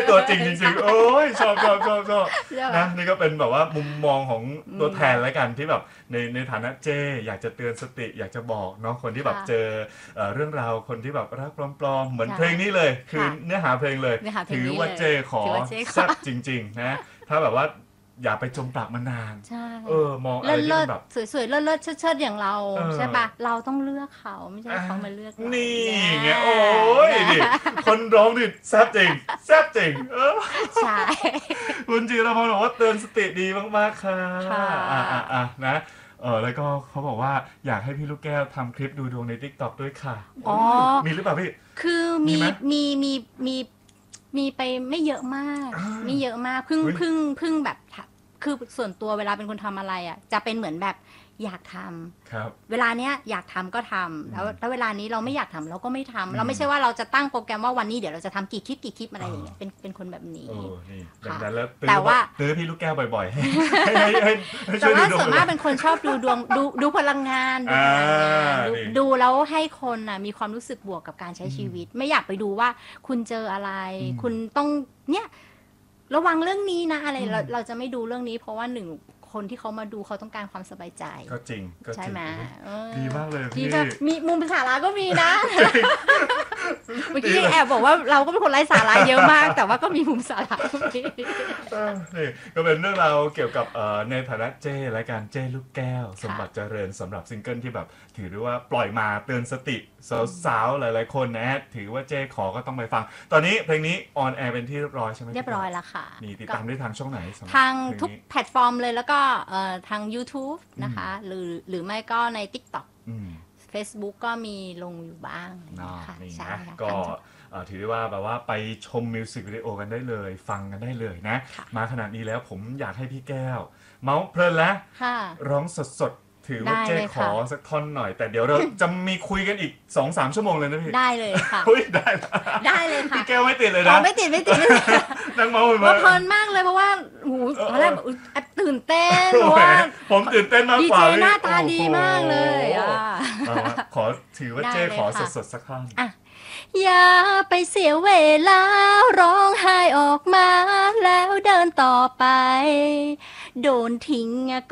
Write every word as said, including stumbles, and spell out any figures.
ตัวจริงจริงๆโอ้ยชอบชอบชอบชอบนะนี่ก็เป็นแบบว่ามุมมองของตัวแทนแล้วกันที่แบบในในฐานะเจอยากจะเตือนสติอยากจะบอกเนาะคนที่แบบเจอเรื่องราวคนที่แบบรักปลอมๆเหมือนเพลงนี้เลยคือเนื้อหาเพลงเลยถือว่าเจขอแซ่บจริงๆนะถ้าแบบว่าอย่าไปจมปลักมานานเออมองอะไรที่มันแบบสวยๆเลิศๆเชิดๆอย่างเราใช่ปะเราต้องเลือกเขาไม่ใช่เขามาเลือกเรานี่ไงโอ้ยดิคนร้องดิแซ่บจริงแซ่บจริงเออใช่คุณจิรพรบอกว่าเตือนสติดีมากๆค่ะอ่าอ่านะเออแล้วก็เขาบอกว่าอยากให้พี่ลูกแก้วทำคลิปดูดวงใน TikTok ด้วยค่ะอ๋อมีหรือเปล่าพี่คือมีมีมีมีมีไปไม่เยอะมากไม่เยอะมากเพิ่งเพิ่งเพิ่งแบบคือส่วนตัวเวลาเป็นคนทำอะไรอ่ะจะเป็นเหมือนแบบอยากทำครับเวลาเนี้ยอยากทำก็ทำแล้วแล้วเวลานี้เราไม่อยากทำเราก็ไม่ทำเราไม่ใช่ว่าเราจะตั้งโปรแกรมว่าวันนี้เดี๋ยวเราจะทำกี่คลิปกี่คลิปอะไรอย่างเงี้ยเป็นเป็นคนแบบนี้ดังนั้นแล้วแต่ว่าตื้อพี่ลูกแก้วบ่อยๆให้ให้แต่ว่าส่วนมากเป็นคนชอบดูดวงดูดูพลังงานดูพลังงานดูแล้วให้คนอ่ะมีความรู้สึกบวกกับการใช้ชีวิตไม่อยากไปดูว่าคุณเจออะไรคุณต้องเนี่ยระวังเรื่องนี้นะอะไรเราเราจะไม่ดูเรื่องนี้เพราะว่าหนึ่งคนที่เขามาดูเขาต้องการความสบายใจก็จริงก็จริงใช่ไหมดีมากเลยพี่มีมุมสาระก็มีนะเมื่อกี้แอบบอกว่าเราก็เป็นคนไร้สาระเยอะมากแต่ว่าก็มีมุมสาระก็มีนี่ก็เป็นเรื่องราวเกี่ยวกับในฐานะเจ้และการเจ้ลูกแก้วสมบัติเจริญสำหรับซิงเกิลที่แบบถือได้ว่าปล่อยมาเตือนสติสาวๆหลายๆคนนะถือว่าเจ้ขอก็ต้องไปฟังตอนนี้เพลงนี้ออนแอร์เป็นที่เรียบร้อยใช่ไหมเรียบร้อยแล้วค่ะนี่ติดตามได้ทางช่องไหนทางทุกแพลตฟอร์มเลยแล้วก็ทาง YouTube นะคะหรือหรือไม่ก็ใน TikTok Facebook ก็มีลงอยู่บ้างค่ะใช่ก็ถือได้ว่าแบบว่าไปชมมิวสิกวิดีโอกันได้เลยฟังกันได้เลยนะมาขนาดนี้แล้วผมอยากให้พี่แก้วเมาส์เพลินแล้วร้องสดๆถือว่าเจ๊ขอสักท่อนหน่อยแต่เดี๋ยวเราจะมีคุยกันอีก สองสาม ชั่วโมงเลยนะพี่ได้เลยค่ะได้ได้เลยค่ะพี่แก้วไม่ติดเลยนะไม่ติดไม่ติดนั่งเมาส์มาเพลินมากเลยเพราะว่าหูตอนแรกตื่นเต้นเพราะว่าผมตื่นเต้นมากกว่าดีเจหน้าตาดีมากเลยอ่ะขอถือว่าเจ๊ขอสดๆสักท่อนอย่าไปเสียเวลาร้องไห้ออกมาแล้วเดินต่อไปโดนทิ้ง